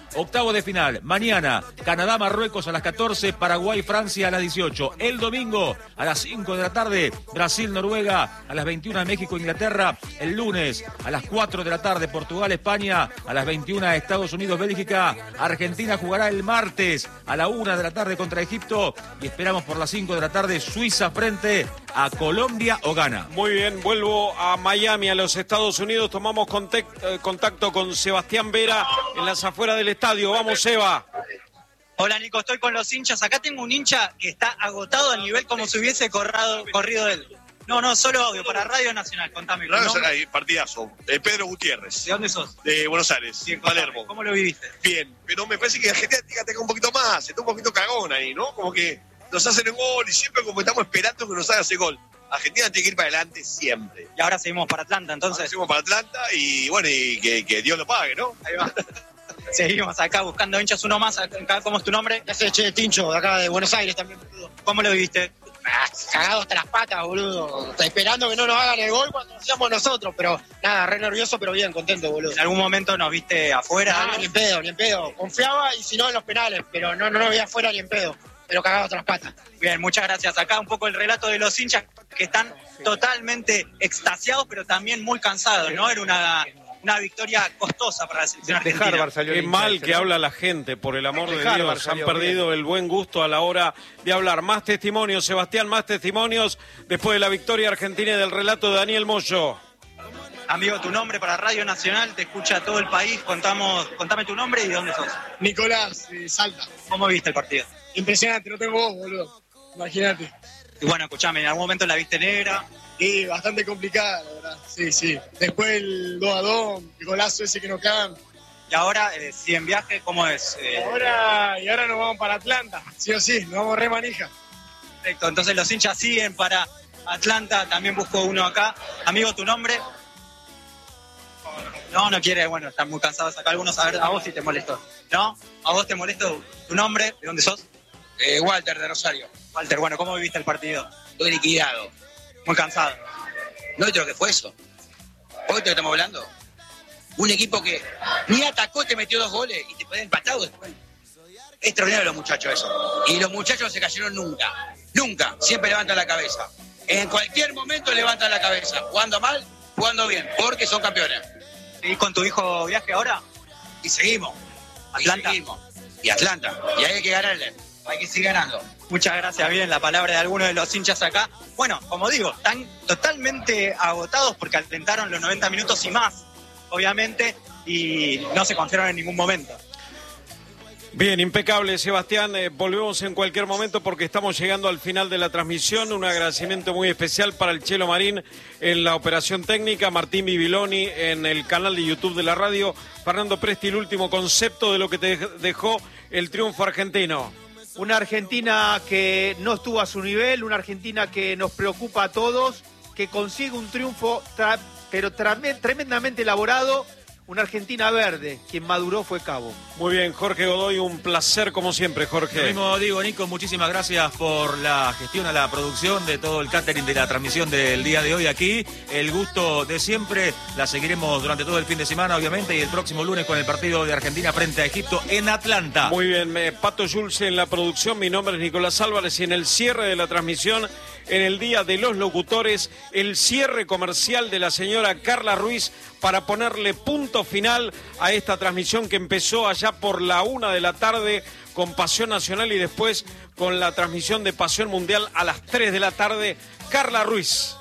Octavo de final, mañana, Canadá-Marruecos a las 14, Paraguay-Francia a las 18. El domingo, a las 5 de la tarde, Brasil-Noruega, a las 21 México-Inglaterra. El lunes, a las 4 de la tarde, Portugal-España, a las 21 Estados Unidos-Bélgica. Argentina jugará el martes a la 1 de la tarde contra Egipto y esperamos por las 5 de la tarde Suiza frente a Colombia o Ghana. Muy bien, vuelvo a Miami, a los Estados Unidos. Tomamos contacto con Sebastián Vera en las afueras del estadio. Vamos, Seba. Hola, Nico, estoy con los hinchas. Acá tengo un hincha que está agotado a nivel como si hubiese corrido él. No, solo audio, para Radio Nacional, contame. Ahí, partidazo. Pedro Gutiérrez. ¿De dónde sos? De Buenos Aires, Bien, Palermo. ¿Cómo lo viviste? Bien, pero me parece que Argentina tiene que atacar un poquito más, está un poquito cagón ahí, ¿no? Como que nos hacen un gol y siempre como estamos esperando que nos haga ese gol. Argentina tiene que ir para adelante siempre. Y ahora seguimos para Atlanta, entonces. Ahora seguimos para Atlanta y bueno, y que Dios lo pague, ¿no? Ahí va. Seguimos acá buscando hinchas, uno más. Acá, ¿cómo es tu nombre? Che, Tincho, de acá de Buenos Aires también, boludo. ¿Cómo lo viviste? Cagado hasta las patas, boludo. Esperando que no nos hagan el gol cuando hacíamos nosotros, pero nada, re nervioso, pero bien, contento, boludo. ¿En algún momento nos viste afuera? No, ni en pedo. Confiaba y si no en los penales, pero no nos veía afuera ni en pedo. Pero cagado hasta las patas. Bien, muchas gracias. Acá un poco el relato de los hinchas que están totalmente extasiados, pero también muy cansados, ¿no? Era una victoria costosa para la selección argentina. Qué mal que habla la gente, por el amor de Dios. Han perdido el buen gusto a la hora de hablar. Más testimonios, Sebastián, más testimonios después de la victoria argentina y del relato de Daniel Moyo. Amigo, tu nombre para Radio Nacional, te escucha todo el país. Contame tu nombre y de dónde sos. Nicolás, Salta. ¿Cómo viste el partido? Impresionante, no tengo voz, boludo. Imagínate. Y bueno, escuchame, ¿en algún momento la viste negra? Sí, bastante complicada, la verdad. Sí. Después el 2-2, el golazo ese que nos cagan. Y ahora, si en viaje, ¿cómo es? Ahora nos vamos para Atlanta. Sí o sí, nos vamos re manija. Perfecto, entonces los hinchas siguen para Atlanta. También busco uno acá. Amigo, ¿tu nombre? No quiere, bueno, están muy cansados acá algunos. A ver, a vos si te molesto. ¿No? ¿A vos te molesto tu nombre? ¿De dónde sos? Walter, de Rosario. Walter, bueno, ¿cómo viviste el partido? Estoy liquidado. Muy cansado. ¿No viste lo que fue eso? ¿Hoy te estamos hablando? Un equipo que ni atacó, te metió 2 goles y te puede empatado después. Extraordinario los muchachos eso. Y los muchachos no se cayeron nunca. Nunca. Siempre levantan la cabeza. En cualquier momento levantan la cabeza. Jugando mal, jugando bien. Porque son campeones. ¿Y con tu hijo viaje ahora? Y seguimos. Atlanta. Y Atlanta. Y ahí hay que ganarle. Hay que seguir ganando. Muchas gracias. Bien, la palabra de algunos de los hinchas acá. Bueno, como digo, están totalmente agotados porque alentaron los 90 minutos y más, obviamente, y no se confiaron en ningún momento. Bien, impecable, Sebastián. Volvemos en cualquier momento porque estamos llegando al final de la transmisión. Un agradecimiento muy especial para el Chelo Marín en la operación técnica, Martín Bibiloni en el canal de YouTube de la radio, Fernando Presti, el último concepto de lo que te dejó el triunfo argentino. Una Argentina que no estuvo a su nivel, una Argentina que nos preocupa a todos, que consigue un triunfo pero tremendamente elaborado. Una Argentina verde, quien maduró fue Cabo. Muy bien, Jorge Godoy, un placer como siempre, Jorge. Lo mismo digo, Nico, muchísimas gracias por la gestión a la producción de todo el catering de la transmisión del día de hoy aquí. El gusto de siempre, la seguiremos durante todo el fin de semana, obviamente, y el próximo lunes con el partido de Argentina frente a Egipto en Atlanta. Muy bien, Pato Yulce en la producción, mi nombre es Nicolás Álvarez y en el cierre de la transmisión, en el Día de los Locutores, el cierre comercial de la señora Carla Ruiz para ponerle punto final a esta transmisión que empezó allá por la 1 de la tarde con Pasión Nacional y después con la transmisión de Pasión Mundial a las 3 de la tarde. Carla Ruiz.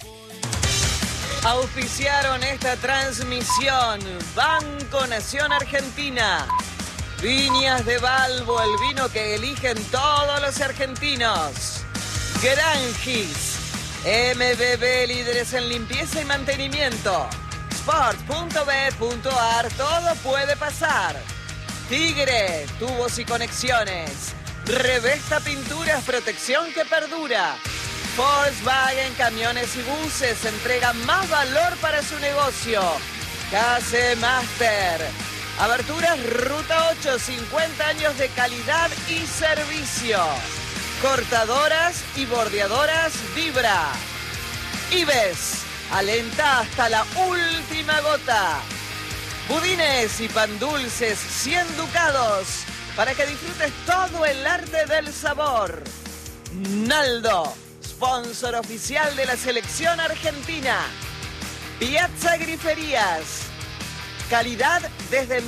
Auspiciaron esta transmisión Banco Nación Argentina, Viñas de Balbo, el vino que eligen todos los argentinos, Granjis, MBB, líderes en limpieza y mantenimiento, Sport.b.ar, todo puede pasar, Tigre, tubos y conexiones, Revesta Pinturas, protección que perdura, Volkswagen, camiones y buses, entregan más valor para su negocio, KC Master, Aberturas Ruta 8, 50 años de calidad y servicio, cortadoras y bordeadoras Vibra, Ives, alenta hasta la última gota, Pudines y pan dulces 100 ducados para que disfrutes todo el arte del sabor. Naldo, sponsor oficial de la selección argentina. Piazza Griferías, calidad desde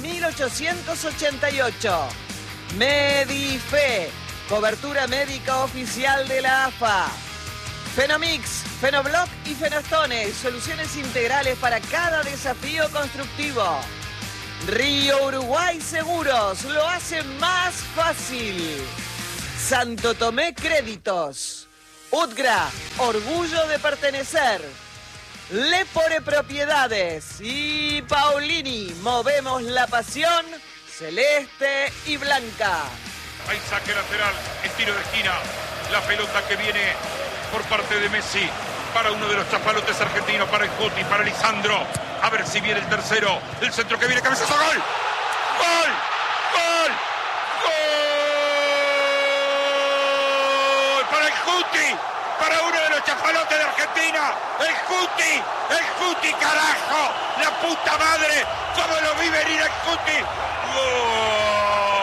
1888. Medife, cobertura médica oficial de la AFA. Fenomix, Fenobloc y Fenostones, soluciones integrales para cada desafío constructivo. Río Uruguay Seguros, lo hace más fácil. Santo Tomé Créditos. Utgra, orgullo de pertenecer. Lepore Propiedades y Paulini, movemos la pasión celeste y blanca. Hay saque lateral, el tiro de esquina, la pelota que viene por parte de Messi para uno de los chapalotes argentinos, para el Cuti, para Lisandro. A ver si viene el tercero, el centro que viene, cabezazo, gol, gol, gol, gol para el Cuti, para uno de los chapalotes de Argentina, el Cuti, carajo, la puta madre, cómo lo vi venir el Cuti, gol.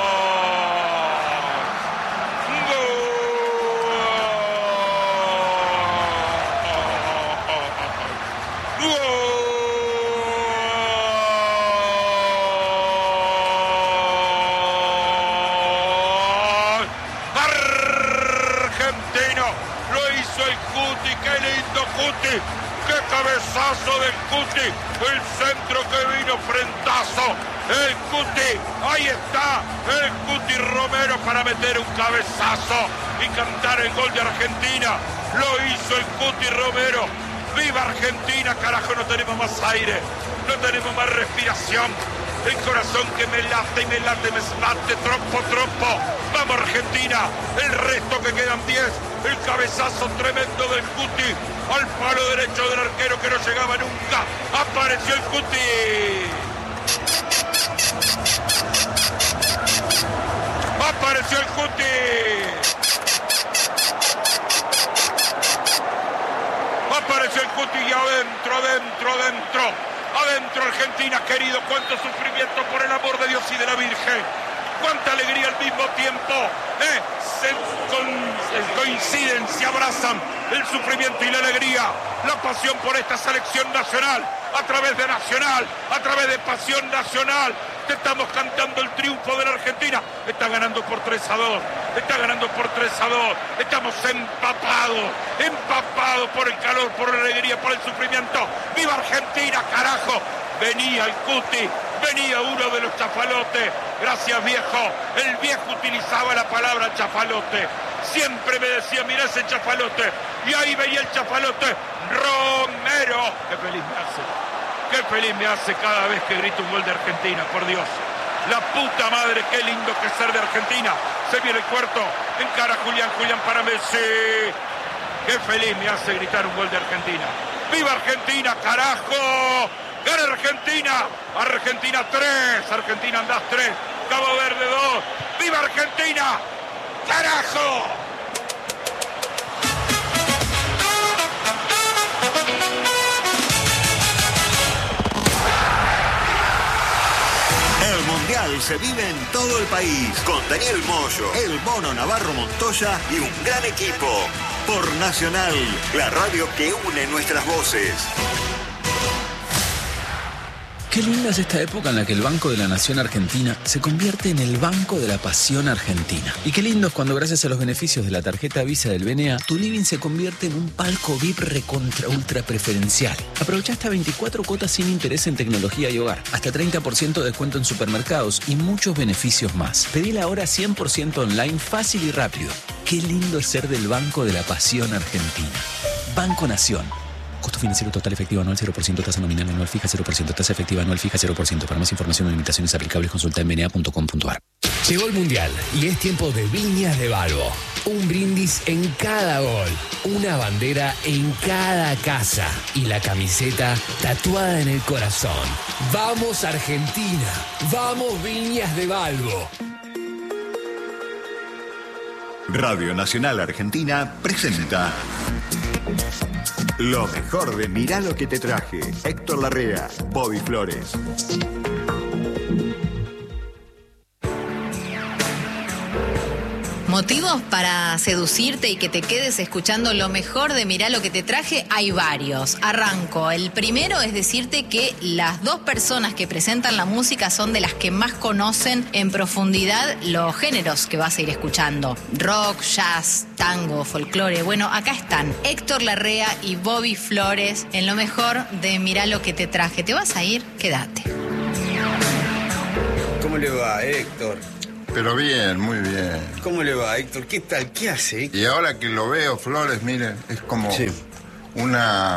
¡Qué cabezazo del Cuti! El centro que vino, frentazo. El Cuti, ahí está. El Cuti Romero para meter un cabezazo y cantar el gol de Argentina. Lo hizo el Cuti Romero. ¡Viva Argentina! Carajo, no tenemos más aire. No tenemos más respiración. El corazón que me late y me late, me late, trompo. ¡Vamos Argentina! El resto que quedan 10. El cabezazo tremendo del Cuti al palo derecho del arquero que no llegaba nunca. Apareció el Cuti. Apareció el Cuti. Apareció el Cuti y adentro. Adentro Argentina, querido. Cuánto sufrimiento, por el amor de Dios y de la Virgen. Cuánta alegría al mismo tiempo. Coinciden, se abrazan el sufrimiento y la alegría. La pasión por esta selección nacional. A través de Nacional, a través de Pasión Nacional. Te estamos cantando el triunfo de la Argentina. Está ganando por 3-2. Está ganando por 3-2. Estamos empapados por el calor, por la alegría, por el sufrimiento. ¡Viva Argentina, carajo! Venía el Cuti, venía uno de los chafalotes. Gracias, viejo. El viejo utilizaba la palabra chafalote. Siempre me decía, mirá ese chafalote. Y ahí veía el chafalote. Romero. Qué feliz me hace. Qué feliz me hace cada vez que grito un gol de Argentina, por Dios. La puta madre, qué lindo que es ser de Argentina. Se viene el cuarto. Encara Julián para Messi. Qué feliz me hace gritar un gol de Argentina. ¡Viva Argentina, carajo! ¡Gana Argentina! Argentina 3. Argentina andás 3. Cabo Verde 2. ¡Viva Argentina! ¡Carajo! El Mundial se vive en todo el país con Daniel Moyo, el Mono Navarro Montoya y un gran equipo. Por Nacional, la radio que une nuestras voces. Qué linda es esta época en la que el Banco de la Nación Argentina se convierte en el Banco de la Pasión Argentina. Y qué lindo es cuando, gracias a los beneficios de la tarjeta Visa del BNA, tu living se convierte en un palco VIP recontra ultra preferencial. Aprovecha hasta 24 cuotas sin interés en tecnología y hogar, hasta 30% de descuento en supermercados y muchos beneficios más. Pedila ahora 100% online, fácil y rápido. Qué lindo es ser del Banco de la Pasión Argentina. Banco Nación. Costo financiero total efectivo anual 0%, tasa nominal anual fija 0%, tasa efectiva anual fija 0%. Para más información o limitaciones aplicables consulta en bna.com.ar. Llegó el Mundial y es tiempo de Viñas de Balbo. Un brindis en cada gol, una bandera en cada casa y la camiseta tatuada en el corazón. ¡Vamos Argentina! ¡Vamos Viñas de Balbo! Radio Nacional Argentina presenta lo mejor de Mirá lo que te traje. Héctor Larrea, Bobby Flores. Motivos para seducirte y que te quedes escuchando lo mejor de Mirá lo que te traje, hay varios. Arranco. El primero es decirte que las dos personas que presentan la música son de las que más conocen en profundidad los géneros que vas a ir escuchando. Rock, jazz, tango, folclore. Bueno, acá están Héctor Larrea y Bobby Flores en lo mejor de Mirá lo que te traje. ¿Te vas a ir? Quédate. ¿Cómo le va, Héctor? Pero bien, muy bien. ¿Cómo le va, Héctor? ¿Qué tal? ¿Qué hace, Héctor? Y ahora que lo veo, Flores, miren, es como un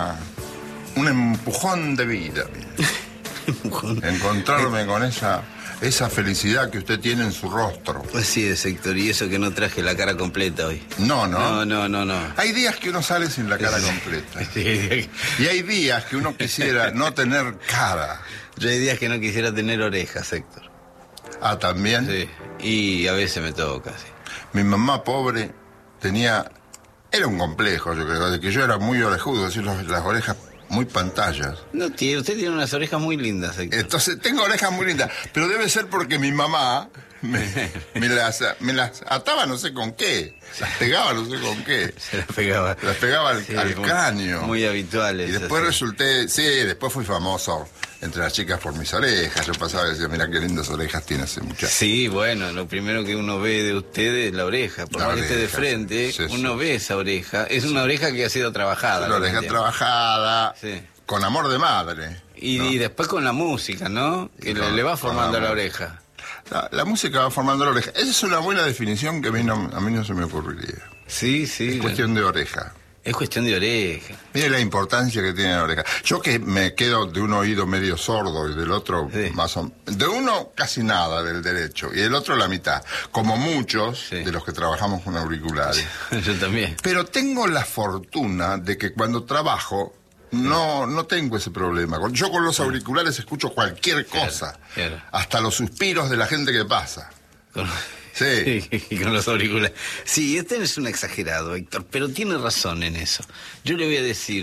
empujón de vida. Encontrarme con esa felicidad que usted tiene en su rostro. Así es, Héctor, y eso que no traje la cara completa hoy. No. No. Hay días que uno sale sin la cara completa. Y hay días que uno quisiera no tener cara. Yo hay días que no quisiera tener orejas, Héctor. Ah, ¿también? Sí, y a veces me toca, sí. Mi mamá, pobre, era un complejo, yo creo, de que yo era muy orejudo, es decir, las orejas muy pantallas. No, usted tiene unas orejas muy lindas, Héctor. Entonces, tengo orejas muy lindas, pero debe ser porque mi mamá me las ataba no sé con qué, las pegaba no sé con qué. Se las pegaba. Las pegaba al cráneo. Muy habituales. Y después después fui famoso entre las chicas por mis orejas. Yo pasaba y decía, mira qué lindas orejas tiene ese muchacho. Sí, bueno, lo primero que uno ve de usted es la oreja. Por más que esté de frente, uno ve esa oreja. Es una oreja que ha sido trabajada. Una oreja trabajada, con amor de madre. Y después con la música, ¿no? Que le va formando la oreja. La música va formando la oreja. Esa es una buena definición que a mí no se me ocurriría. Sí. Es cuestión de oreja. Es cuestión de oreja. Mire la importancia que tiene la oreja. Yo que me quedo de un oído medio sordo y del otro más o menos. De uno casi nada, del derecho, y del otro la mitad. Como muchos de los que trabajamos con auriculares. Yo también. Pero tengo la fortuna de que cuando trabajo no tengo ese problema. Yo con los auriculares escucho cualquier cosa. Claro. Hasta los suspiros de la gente que pasa. Sí. Con los auriculares. Sí, este es un exagerado, Héctor, pero tiene razón en eso. Yo le voy a decir,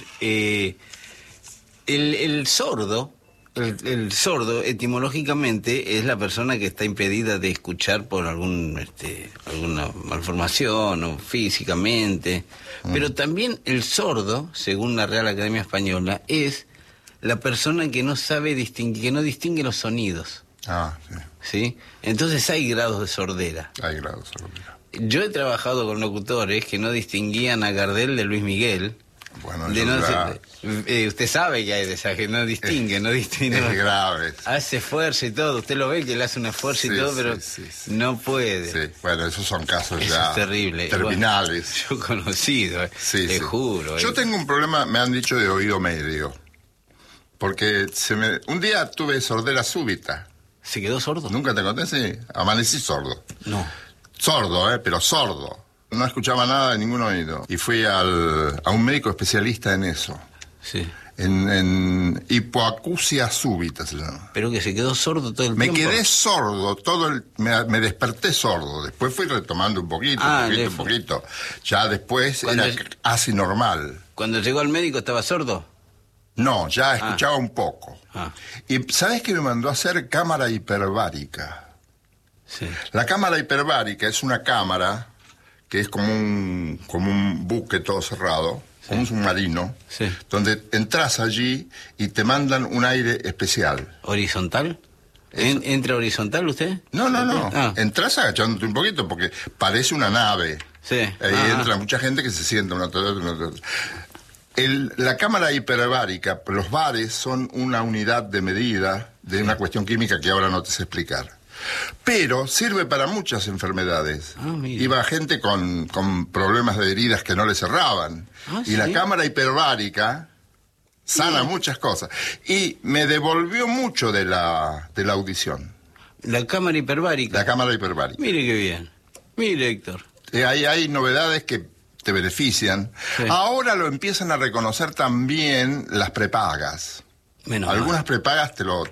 el sordo etimológicamente es la persona que está impedida de escuchar por alguna malformación o físicamente. Pero también el sordo, según la Real Academia Española, es la persona que no sabe distinguir, que no distingue los sonidos. ¿Sí? Entonces hay grados de sordera. Hay grados de sordera. Yo he trabajado con locutores que no distinguían a Gardel de Luis Miguel. Bueno, usted sabe que hay de esas que no distingue, Es grave. Hace esfuerzo y todo. Usted lo ve que él hace un esfuerzo y todo, pero no puede. Sí, bueno, esos son casos eso ya es terrible. terminales. Bueno, yo conocido, te juro. Yo tengo un problema, me han dicho, de oído medio. Porque un día tuve sordera súbita. ¿Se quedó sordo? ¿Nunca te conté? Sí, amanecí sordo. No. Sordo, pero sordo. No escuchaba nada de ningún oído. Y fui a un médico especialista en eso. Sí. En hipoacusia súbita se llama. Pero que se quedó sordo todo el tiempo. Me quedé sordo, me desperté sordo. Después fui retomando un poquito. Ya después era casi normal. ¿Cuando llegó al médico estaba sordo? No, ya escuchaba un poco. Y ¿sabes qué me mandó a hacer? Cámara hiperbárica. Sí. La cámara hiperbárica es una cámara que es como un buque todo cerrado, como un submarino, donde entras allí y te mandan un aire especial. ¿Horizontal? ¿Entra horizontal usted? No. Entras agachándote un poquito porque parece una nave. Sí. Ahí entra mucha gente que se sienta una tras otra. La cámara hiperbárica, los bares son una unidad de medida de una cuestión química que ahora no te sé explicar. Pero sirve para muchas enfermedades. Iba gente con problemas de heridas que no le cerraban. Y la cámara hiperbárica sana muchas cosas. Y me devolvió mucho de la audición. ¿La cámara hiperbárica? La cámara hiperbárica. Mire qué bien. Mire, Héctor. Hay novedades que te benefician. Ahora lo empiezan a reconocer también las prepagas. Algunas prepagas te lo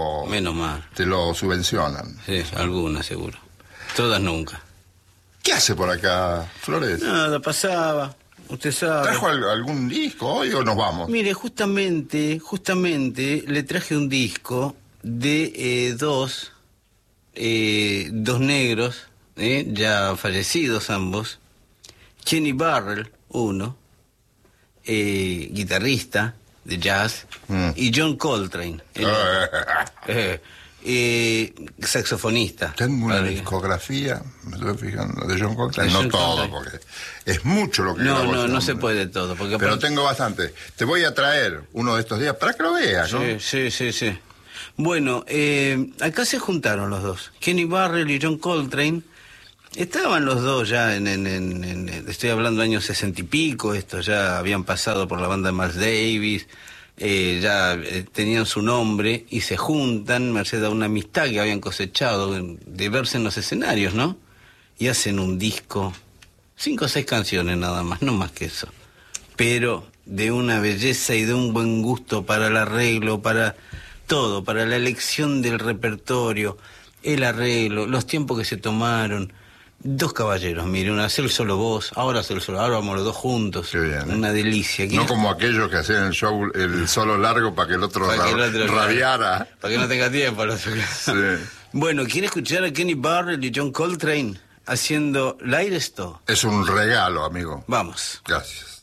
subvencionan. Sí, algunas seguro. Todas nunca. ¿Qué hace por acá, Flores? Nada, pasaba. Usted sabe. ¿Trajo algún disco hoy o nos vamos? Mire, justamente le traje un disco de dos negros ya fallecidos ambos, Kenny Burrell, uno, guitarrista de jazz, y John Coltrane, saxofonista. Tengo una discografía, me estoy fijando, de John Coltrane, no todo, porque es mucho lo que No se puede todo. Porque pero tengo bastante. Te voy a traer uno de estos días para que lo veas, ¿no? Sí. Bueno, acá se juntaron los dos, Kenny Burrell y John Coltrane. Estaban los dos ya estoy hablando de años 60 y pico, estos ya habían pasado por la banda de Miles Davis, ya tenían su nombre y se juntan merced a una amistad que habían cosechado de verse en los escenarios, ¿no? Y hacen un disco, 5 o 6 canciones nada más, no más que eso, pero de una belleza y de un buen gusto para el arreglo, para todo, para la elección del repertorio, el arreglo, los tiempos que se tomaron. Dos caballeros, mire, una hacer solo vos, ahora vamos los dos juntos. Qué bien, una delicia. No como aquellos que hacían el show, el solo largo para que el otro rabiara. Para que no tenga tiempo. Sí. Bueno, ¿quiere escuchar a Kenny Burrell y John Coltrane haciendo Light Stone? Es un regalo, amigo. Vamos. Gracias.